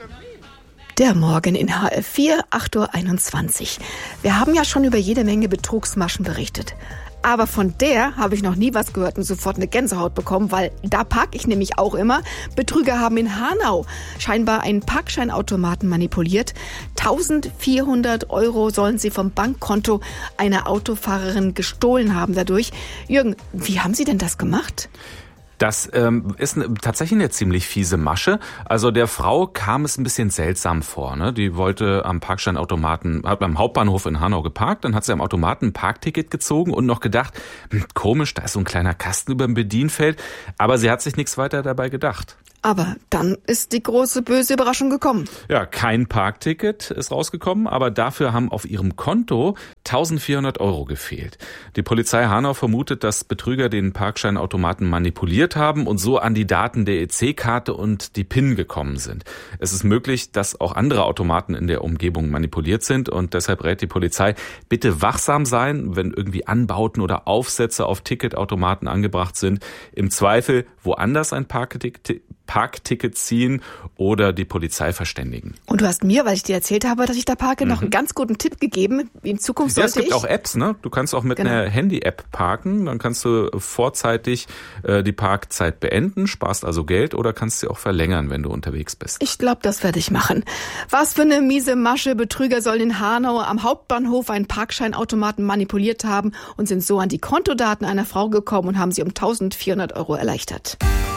Der Morgen in HR4, 8:21 Uhr. Wir haben ja schon über jede Menge Betrugsmaschen berichtet. Aber von der habe ich noch nie was gehört und sofort eine Gänsehaut bekommen, weil da parke ich nämlich auch immer. Betrüger haben in Hanau scheinbar einen Parkscheinautomaten manipuliert. 1.400 € sollen sie vom Bankkonto einer Autofahrerin gestohlen haben dadurch. Jürgen, wie haben Sie denn das gemacht? Das ist tatsächlich eine ziemlich fiese Masche. Also der Frau kam es ein bisschen seltsam vor. Ne? Die wollte am Parkscheinautomaten, hat beim Hauptbahnhof in Hanau geparkt, dann hat sie am Automaten ein Parkticket gezogen und noch gedacht, komisch, da ist so ein kleiner Kasten über dem Bedienfeld. Aber sie hat sich nichts weiter dabei gedacht. Aber dann ist die große böse Überraschung gekommen. Ja, kein Parkticket ist rausgekommen, aber dafür haben auf ihrem Konto 1.400 € gefehlt. Die Polizei Hanau vermutet, dass Betrüger den Parkscheinautomaten manipuliert haben und so an die Daten der EC-Karte und die PIN gekommen sind. Es ist möglich, dass auch andere Automaten in der Umgebung manipuliert sind und deshalb rät die Polizei, bitte wachsam sein, wenn irgendwie Anbauten oder Aufsätze auf Ticketautomaten angebracht sind. Im Zweifel woanders ein Parkticket ziehen oder die Polizei verständigen. Und du hast mir, weil ich dir erzählt habe, dass ich da parke, noch einen ganz guten Tipp gegeben. In Zukunft sollte es gibt auch Apps, ne? Du kannst auch mit einer Handy-App parken. Dann kannst du vorzeitig die Parkzeit beenden, sparst also Geld oder kannst sie auch verlängern, wenn du unterwegs bist. Ich glaube, das werde ich machen. Was für eine miese Masche. Betrüger sollen in Hanau am Hauptbahnhof einen Parkscheinautomaten manipuliert haben und sind so an die Kontodaten einer Frau gekommen und haben sie um 1.400 € erleichtert.